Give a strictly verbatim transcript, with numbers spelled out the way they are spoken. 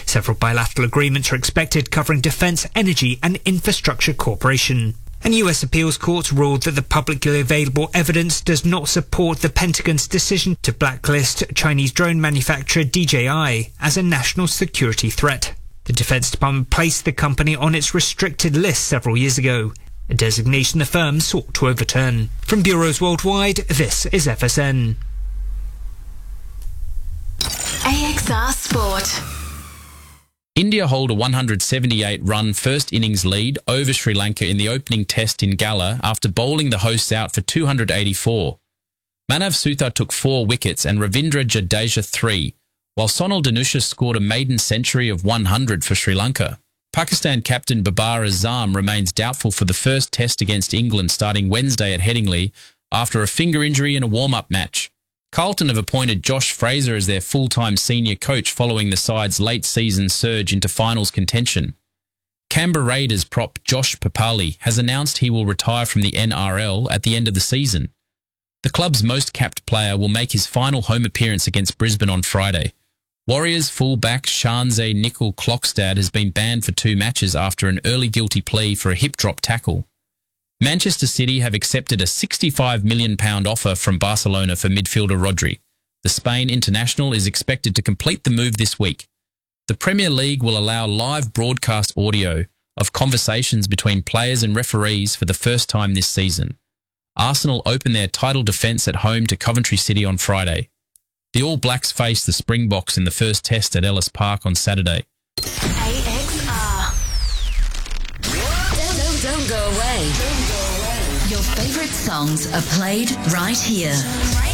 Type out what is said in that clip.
Several bilateral agreements are expected covering defence, energy and infrastructure cooperation. An U S appeals court ruled that the publicly available evidence does not support the Pentagon's decision to blacklist Chinese drone manufacturer D J I as a national security threat. The Defense Department placed the company on its restricted list several years ago, a designation the firm sought to overturn. From bureaus worldwide, this is F S N. A X R Sport. India hold a one hundred seventy-eight run first innings lead over Sri Lanka in the opening test in Gala after bowling the hosts out for two hundred eighty-four. Manav Suthar took four wickets and Ravindra Jadeja three, while Sonal Danusha scored a maiden century of one hundred for Sri Lanka. Pakistan captain Babar Azam remains doubtful for the first test against England starting Wednesday at Headingley after a finger injury in a warm-up match. Carlton have appointed Josh Fraser as their full-time senior coach following the side's late-season surge into finals contention. Canberra Raiders prop Josh Papali has announced he will retire from the N R L at the end of the season. The club's most capped player will make his final home appearance against Brisbane on Friday. Warriors fullback Shanze Nicol Klokstad has been banned for two matches after an early guilty plea for a hip-drop tackle. Manchester City have accepted a sixty-five million pounds offer from Barcelona for midfielder Rodri. The Spain international is expected to complete the move this week. The Premier League will allow live broadcast audio of conversations between players and referees for the first time this season. Arsenal open their title defence at home to Coventry City on Friday. The All Blacks face the Springboks in the first test at Ellis Park on Saturday. A X R. Don't, don't, don't go away. Your favourite songs are played right here.